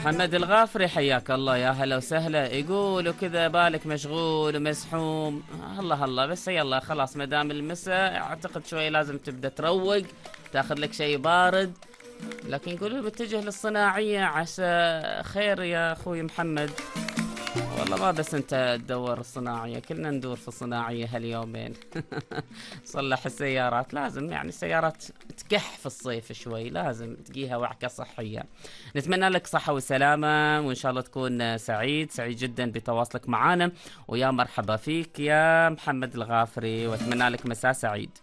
محمد الغافري حياك الله، يا هلا وسهلا. يقولوا كذا بالك مشغول ومزحوم. الله الله، بس يلا خلاص، ما دام المساء اعتقد شوي لازم تبدا تروق، تاخذ لك شيء بارد. لكن يقولوا متجه للصناعيه، عسى خير يا اخوي محمد. والله ما بس انت تدور الصناعيه، كلنا ندور في الصناعيه هاليومين. صلح السيارات، لازم يعني السيارات تكح في الصيف شوي، لازم تقيها وعكة صحية. نتمنى لك صحة وسلامة، وإن شاء الله تكون سعيد جدا بتواصلك معنا. ويا مرحبا فيك يا محمد الغافري، وأتمنى لك مساء سعيد.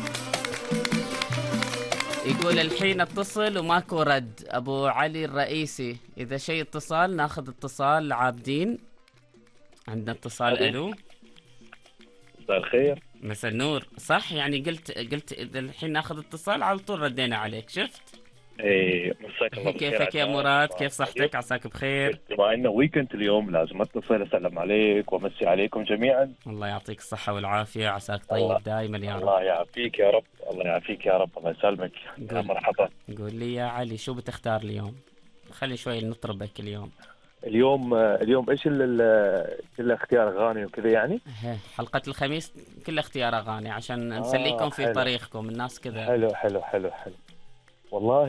يقول الحين اتصل وماكو رد أبو علي الرئيسي، إذا شيء اتصال ناخذ اتصال عابدين. عندنا اتصال. ألو، مساء الخير. مساء النور. صح، يعني قلت إذا الحين ناخذ اتصال على طول ردينا عليك، شفت؟ ايه، مساك الله بالخير كيفك يا عدنان. مراد؟ كيف صحتك؟ عساك بخير. بما انه ويكند اليوم لازم اتصل اسلم عليك وامسي عليكم جميعا. الله يعطيك الصحة والعافية، عساك الله طيب دائما يا رب. الله يعافيك يا رب، الله يعافيك يا رب، الله يسلمك. يا مرحبا. قول لي يا علي، شو بتختار اليوم؟ خلي شوي نطربك اليوم. اليوم ايش كله اختيار اغاني وكذا يعني. حلقة الخميس كل اختيار اغاني عشان نسليكم في حلو. طريقكم، الناس كذا. حلو. والله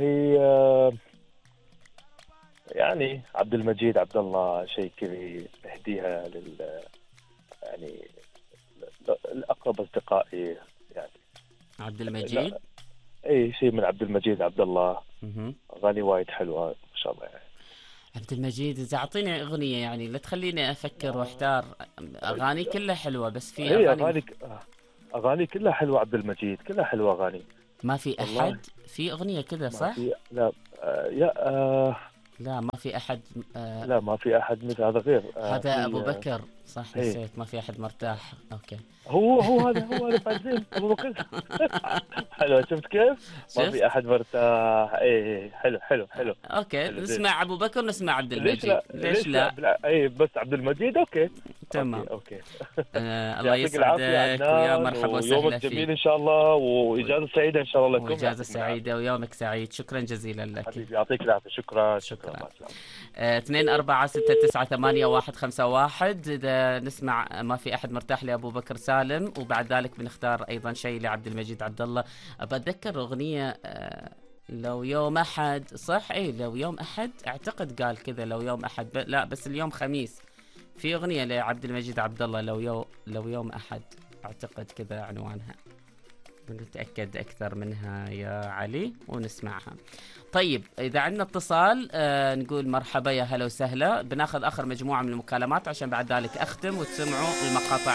يعني عبد المجيد عبد الله شيء كذا نهديها يعني الاقرب اصدقائي يعني. عبد المجيد. اي شيء من عبد المجيد عبد الله. اغاني وايد حلوه ما شاء الله يعني. عبد المجيد، اذا اعطيني اغنيه يعني، لا تخليني افكر واحتار. اغاني كلها حلوه، بس في اغاني اغاني كلها حلوه، عبد المجيد كلها حلوه اغاني. ما في احد في اغنيه كذا صح؟ لا لا ما في احد. لا ما في احد مثل هذا غير هذا ابو بكر صح، نسيت. ما في احد مرتاح. اوكي، هو هذا بعدين ابو بكر. حلو، شفت كيف؟ ما في احد مرتاح. ايه حلو. اوكي، حلو نسمع ابو بكر، نسمع عبد المجيد. ليش لا؟ اي بس عبد المجيد. اوكي تمام. اوكي. الله يسعدك ويا مرحبا وسهلا يومك فيك. جميل ان شاء الله، واجازه سعيده ان شاء الله لكم. واجازه سعيده ويومك سعيد. شكرا جزيلا لك حبيبي، يعطيك العافيه. شكرا. 2 4 6 9 8 1 5 1. إذا نسمع ما في أحد مرتاح لأبو بكر سالم، وبعد ذلك بنختار أيضا شيء لعبد المجيد عبد الله. أتذكر أغنية لو يوم أحد، صح؟ إيه، لو يوم أحد أعتقد قال كذا، لو يوم أحد لا بس اليوم خميس. في أغنية لعبد المجيد عبد الله لو يوم أحد، أعتقد كذا عنوانها. نتأكد أكثر منها يا علي ونسمعها. طيب، إذا عندنا اتصال نقول مرحبا، يا هلا وسهلا. بناخذ آخر مجموعة من المكالمات عشان بعد ذلك أختم وتسمعوا المقاطع